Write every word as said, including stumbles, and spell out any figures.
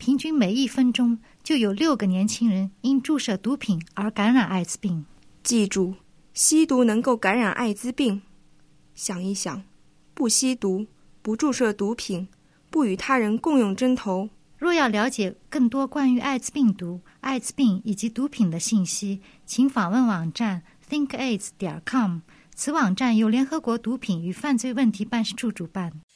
平均每一分钟就有六个年轻人因注射毒品而感染艾滋病。 记住，吸毒能够感染艾滋病。想一想，不吸毒，不注射毒品，不与他人共用针头。 若要了解更多关于艾滋病毒、艾滋病以及毒品的信息，请访问网站 think aids 点 com。此网站由联合国毒品与犯罪问题办事处主办。